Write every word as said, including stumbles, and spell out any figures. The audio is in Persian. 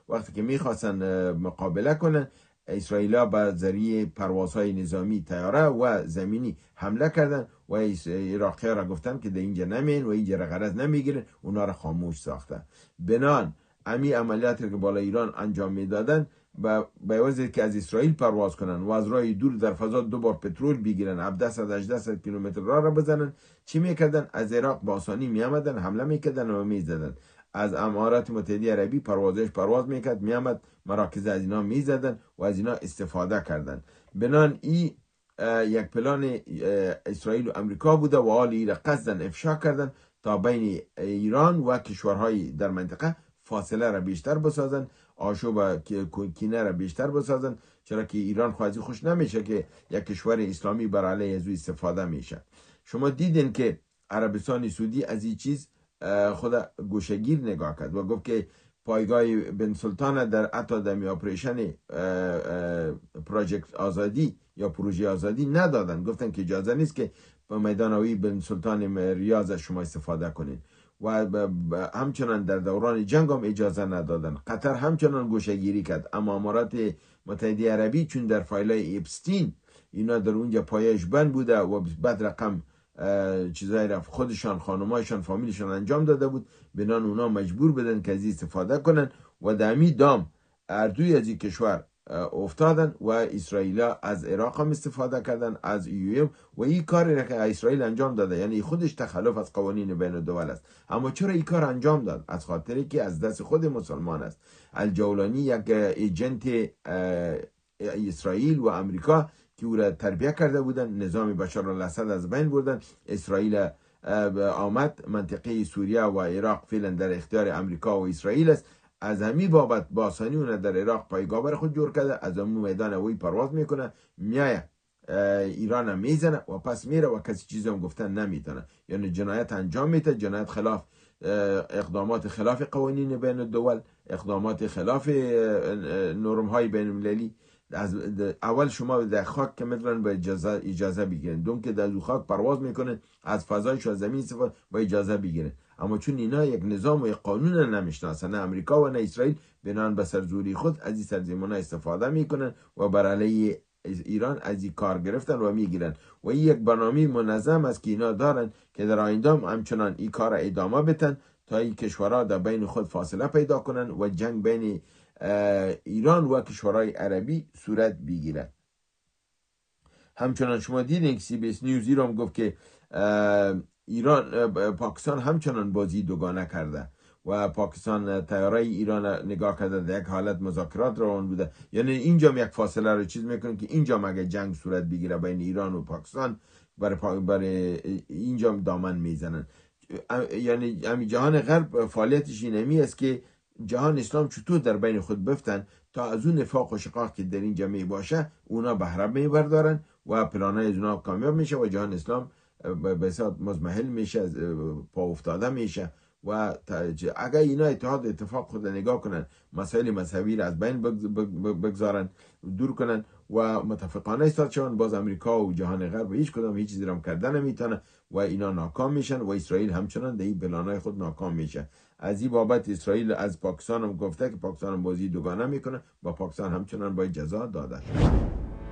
وقتی که میخواستن مقابله کنن، اسرائیل با ذریعه پروازهای نظامی طیاره و زمینی حمله کردن و عراقی ها را گفتن که در اینجا نمین و اینجا را غرض نمیگیرن، اونا را خاموش ساخته. بنان امی عملیاتی که بالا ایران انجام میدادن به عوض که از اسرائیل پرواز کنن و از راه دور در فضا دو بار پترول بگیرن، هفده صد هجده صد کیلومتر راه را بزنن، چی میکردن؟ از عراق با آسانی میآمدن، حمله میکردن و میزدن. از امارات متحده عربی پروازش پرواز میکرد، میآمد مراکز از اینا میزدن و از اینا استفاده کردن. بنان این یک پلان اسرائیل و امریکا بوده و حال این را قصدن افشا کردن تا بین ایران و کشورهای در منطقه فاصله را بیشتر بسازن، آشوب و کینه را بیشتر بسازن، چرا که ایران خواهی خوش نمیشه که یک کشور اسلامی بر علیه از او استفاده میشه. شما دیدین که عربستان سعودی از این چیز خود گوشگیر نگاه کرد و گفت که پایگاه بن سلطان در حتی دمی اپریشن پروژکت آزادی یا پروژه آزادی ندادن، گفتن که اجازه نیست که به میدان هوایی بن سلطان ریاض شما استفاده کنین و همچنان در دوران جنگ هم اجازه ندادن. قطر همچنان گوشه‌گیری کرد، اما امارات متحده عربی چون در فایلای اپستین اینا در اونجا پایش بند بوده و بعد رقم چیزایی را خودشان، خانمایشان، فامیلشان انجام داده بود، بنان اونا مجبور بدن که از استفاده کنن و دمی دام اردوی از این کشور افتادن و اسرائیل از عراق هم استفاده کردن، از ایو و این کاری که اسرائیل انجام داده، یعنی خودش تخلف از قوانین بین الدول است. اما چرا این کار انجام داد؟ از خاطری که از دست خود مسلمان است. الجولانی یک ایجنت اسرائیل و امریکا که او را تربیه کرده بودن، نظام بشار الاسد از بین بردن، اسرائیل آمد، منطقه سوریه و عراق فعلا در اختیار امریکا و اسرائیل است. از همین بابت با آسانی اون در عراق پایگاه بر خود جور کرده، از اون میدان هوایی پرواز میکنه، میایه ایران هم میزنه و پس میره و کسی چیزی هم گفتن نمیتونه، یعنی جنایت انجام میده، جنایت خلاف اقدامات خلاف قوانین بین الدول، اقدامات خلاف نرم های بین المللی. از اول شما در خاک که میتونن با اجازه اجازه بگیرن، دون که در خاک پرواز میکنن، از فضایش و زمین استفاده با اجازه بگیرن. اما چون اینا یک نظام و یک قانون نمیشناسن، نه امریکا و نه اسرائیل، بنان به سرزوری خود از این سرزمین‌ها استفاده میکنن و بر علیه ایران از این کار گرفتن و میگیرن و این یک برنامه منظم است که اینا دارن که در آینده همچنان این کار ادامه بدن تا این کشورها در بین خود فاصله پیدا کنن و جنگ بین ایران و کشورهای عربی صورت بگیره. همچنان شما دیدین که سی بی اس نیوز ایران گفت که ایران پاکستان همچنان بازی دوگانه کرده و پاکستان طیاره ایران نگاه کرده، در یک حالت مذاکرات روان بوده، یعنی اینجا یک فاصله رو چیز میکنن که اینجا مگه جنگ صورت بگیره بین ایران و پاکستان، برای برای اینجا دامن میزنن. یعنی همین جهان غرب فعالیتش اینمی است که جهان اسلام چطور در بین خود بفتن تا از اون نفاق و شقاق که در این جمعی باشه اونا بهره میبردارن و پلانای از اونا کامیاب میشه و جهان اسلام به حساب مزمحل میشه، پا افتاده میشه. و اگر اینا اتحاد اتفاق خود نگاه کنن، مسائل مذهبی را از بین بگذارن، دور کنن و متفقانه ایستاد شون، باز امریکا و جهان غرب هیچ کدام هیچ چیزی را کردن نمیتونه و اینا ناکام میشن و اسرائیل همچنان در این پلانای خود ناکام میشه. از این بابت اسرائیل از پاکستان هم گفته که پاکستان هم بازی دوگانه میکنه، با پاکستان همچنان باید جزا داده.